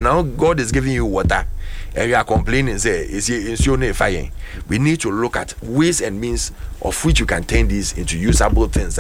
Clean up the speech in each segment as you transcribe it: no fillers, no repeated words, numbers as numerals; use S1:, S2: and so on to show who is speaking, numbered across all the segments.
S1: now God is giving you water and you are complaining, say, it's your fire. We need to look at ways and means of which you can turn these into usable things.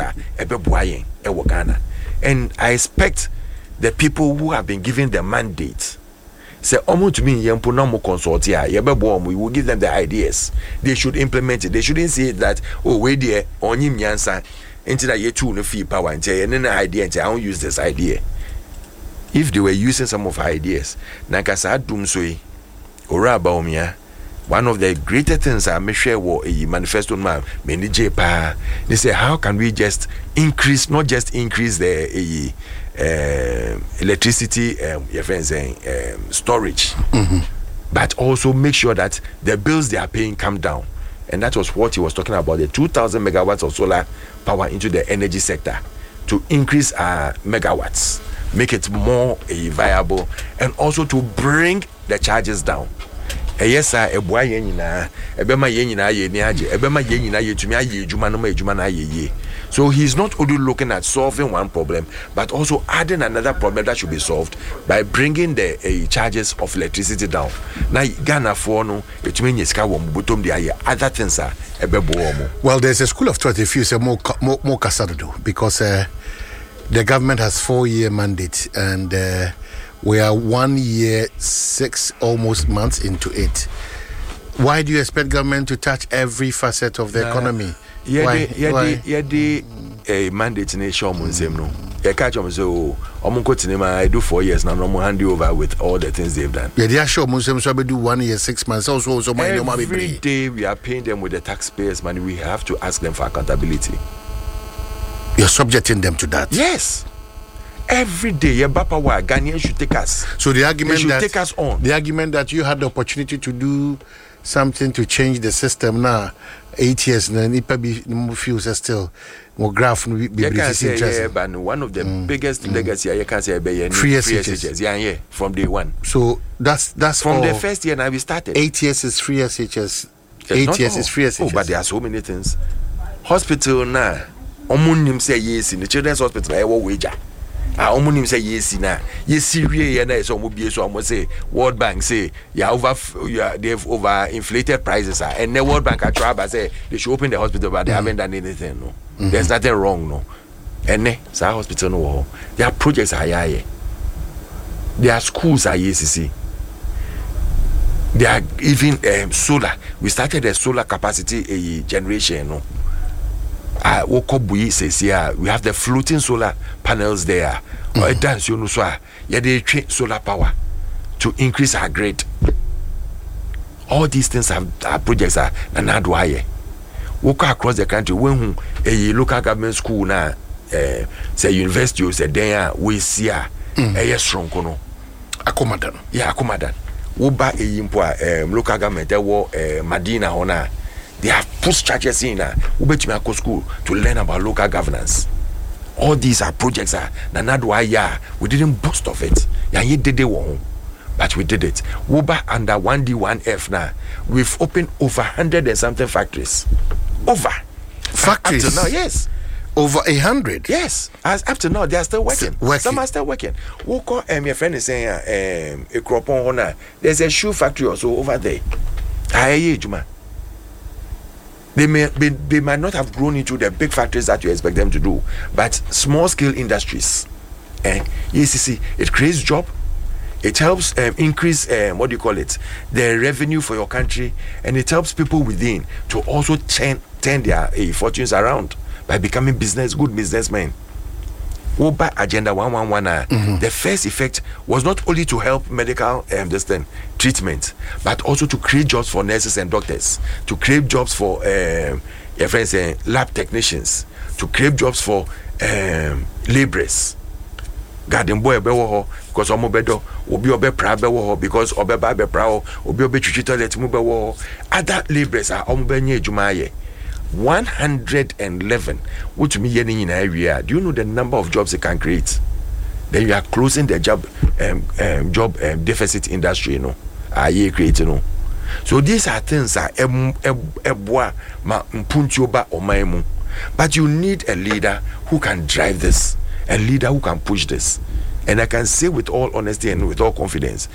S1: And I expect the people who have been given the mandate, say, to me, we will give them the ideas. They should implement it. They shouldn't say that, oh, wait there, on him, Yansa, until that you two no fee power and say, and then idea, and say, I don't use this idea. If they were using some of our ideas, Nakasa Dumsui, or Rabaumia, one of the greater things I may share was a manifesto man, many JPA. They say, how can we just increase, not just increase the electricity, your friends saying, storage, but also make sure that the bills they are paying come down. And that was what he was talking about, the 2,000 megawatts of solar power into the energy sector to increase our megawatts, make it more viable, and also to bring the charges down. Yes, sir, a boy yenina, a bema yenina ye niaje, a bema yenina ye to me ye jumana ye. So he's not only looking at solving one problem, but also adding another problem that should be solved by bringing the charges of electricity down. Now Ghana for no, it means bottom the other things are a bebo.
S2: Well, there's a school of thought if you say more Kasado, because the government has 4-year mandate and we are 1 year, 6 almost months into it. Why do you expect government to touch every facet of the economy?
S1: Why? A mandate in a show no. You catch them so I do 4 years now. I'm hand you over with all the things they've done.
S2: Yeah, they are sure Muslims so do 1 year, 6 months. Also,
S1: every day we are paying them with the taxpayers' money. We have to ask them for accountability.
S2: You're subjecting them to that.
S1: Yes. Every day, Ghanaians should take us.
S2: So the argument that
S1: take us on.
S2: The argument that you had the opportunity to do something to change the system now, 8 years, and it probably feels still more graph.
S1: But one of the biggest legacy I can say
S2: free SHS.
S1: Yeah, from day one.
S2: So that's
S1: from
S2: all.
S1: The first year now we started.
S2: 8 years is free SHS. 8 years is free SHS.
S1: Oh, but there are so many things. Hospital now, omunim say yes in the children's hospital. I will wager. Omunim say yes na yes we na so mo so mo say World Bank say they have over inflated prices and the World Bank actually say they should open the hospital but they haven't done anything no. There's nothing wrong no. And sa hospital no their projects are here. Their schools are ECC. They are even solar. We started a solar capacity generation no. We have the floating solar panels there. Or dance you know so they train solar power to increase our grid. All these things are projects are why walk across the country when a local government school now say university you say there we see a strong kono
S2: Akomadan.
S1: Yeah, Akomadan. Uba local government there were Madina Hona. They have put charges in Ubechimako school to learn about local governance. All these are projects we didn't boast of it. But we did it. Uba under 1D 1F now. We've opened over 100 and something factories. Over
S2: factories
S1: up to now, yes.
S2: Over 100.
S1: Yes. As up to now, they are still working. Some are still working. Your friend is saying there's a shoe factory also over there. They might not have grown into the big factories that you expect them to do, but small scale industries. And ECC, it creates job. It helps increase the revenue for your country, and it helps people within to also turn their fortunes around by becoming good businessmen. Uber Agenda 111. The first effect was not only to help medical treatment, but also to create jobs for nurses and doctors, to create jobs for lab technicians, to create jobs for laborers. Garden boy because omobedo obi obe pra bewo because obe ba be pra obi obe twitwi toilet mu bewo. Other laborers are omobenye adwuma ye 111, which me yen in area. Do you know the number of jobs it can create? Then you are closing the job deficit industry, you know. Creating, you know. So these are things that but you need a leader who can drive this, a leader who can push this. And I can say with all honesty and with all confidence